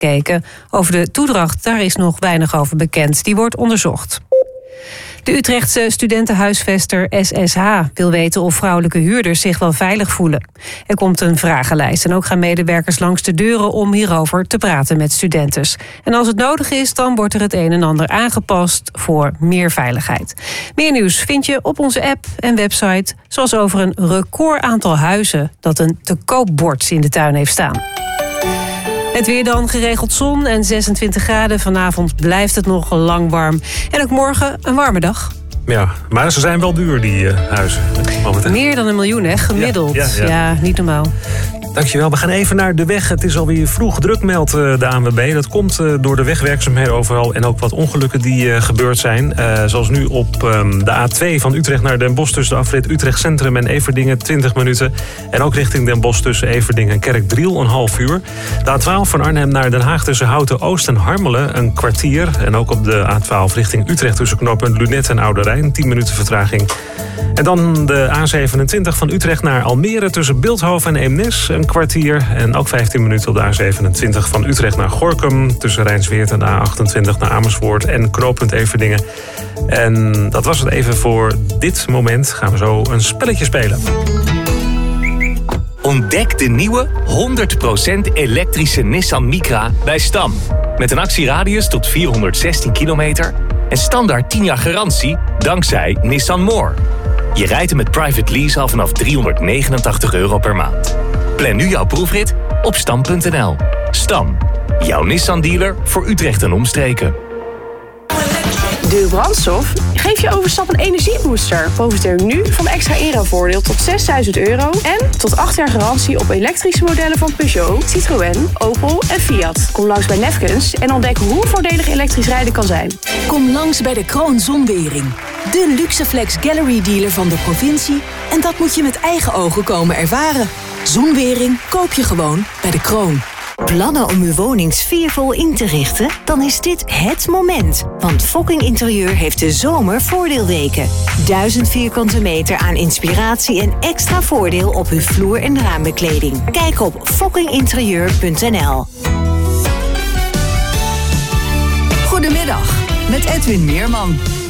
gekeken. Over de toedracht, daar is nog weinig over bekend. Die wordt onderzocht. De Utrechtse studentenhuisvester SSH wil weten of vrouwelijke huurders zich wel veilig voelen. Er komt een vragenlijst en ook gaan medewerkers langs de deuren om hierover te praten met studenten. En als het nodig is, dan wordt er het een en ander aangepast voor meer veiligheid. Meer nieuws vind je op onze app en website, zoals over een record aantal huizen dat een te koopbord in de tuin heeft staan. Het weer dan, geregeld zon en 26 graden. Vanavond blijft het nog lang warm. En ook morgen een warme dag. Ja, maar ze zijn wel duur, die huizen. Momenteel. Meer dan 1 miljoen, hè? Gemiddeld. Ja, niet normaal. Dankjewel. We gaan even naar de weg. Het is alweer vroeg druk, meldt de ANWB. Dat komt door de wegwerkzaamheden overal en ook wat ongelukken die gebeurd zijn. Zoals nu op de A2 van Utrecht naar Den Bosch tussen de afrit Utrecht Centrum en Everdingen 20 minuten. En ook richting Den Bosch tussen Everdingen en Kerkdriel een half uur. De A12 van Arnhem naar Den Haag tussen Houten Oost en Harmelen een kwartier. En ook op de A12 richting Utrecht tussen knooppunt Lunet en Oude Rijn 10 minuten vertraging. En dan de A27 van Utrecht naar Almere tussen Bilthoven en Eemnes een kwartier. En ook 15 minuten op de A27 van Utrecht naar Gorinchem tussen Rijnsweert en de A28 naar Amersfoort en knooppunt Everdingen. En dat was het even voor dit moment. Gaan we zo een spelletje spelen. Ontdek de nieuwe 100% elektrische Nissan Micra bij Stam. Met een actieradius tot 416 kilometer en standaard 10 jaar garantie dankzij Nissan More. Je rijdt hem met private lease al vanaf €389 per maand. Plan nu jouw proefrit op stam.nl. Stam, jouw Nissan-dealer voor Utrecht en omstreken. Duur brandstof? Geef je overstap een energiebooster. Profiteer nu van extra inruilvoordeel tot €6.000 en tot 8 jaar garantie op elektrische modellen van Peugeot, Citroën, Opel en Fiat. Kom langs bij Nefkens en ontdek hoe voordelig elektrisch rijden kan zijn. Kom langs bij de Kroon Zonwering. De Luxeflex Gallery dealer van de provincie. En dat moet je met eigen ogen komen ervaren. Zonwering koop je gewoon bij de Kroon. Plannen om uw woning sfeervol in te richten? Dan is dit het moment. Want Fokking Interieur heeft de zomervoordeelweken. 1000 vierkante meter aan inspiratie en extra voordeel op uw vloer- en raambekleding. Kijk op fokkinginterieur.nl. Goedemiddag, met Edwin Meerman.